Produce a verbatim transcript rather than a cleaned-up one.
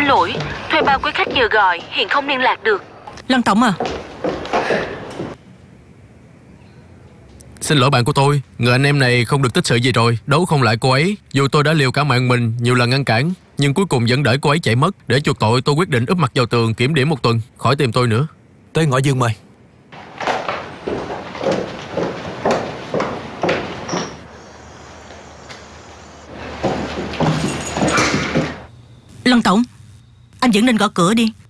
Xin lỗi, thuê bao quý khách vừa gọi hiện không liên lạc được. Lăng tổng à, Xin lỗi bạn của tôi, người anh em này không được tích sự gì rồi, đấu không lại cô ấy. Dù tôi đã liều cả mạng mình, nhiều lần ngăn cản, nhưng cuối cùng vẫn để cô ấy chạy mất. Để chuộc tội, tôi quyết định úp mặt vào tường, kiểm điểm một tuần, khỏi tìm tôi nữa. Tới ngõ Dương mời. Lăng tổng, anh vẫn nên gõ cửa đi.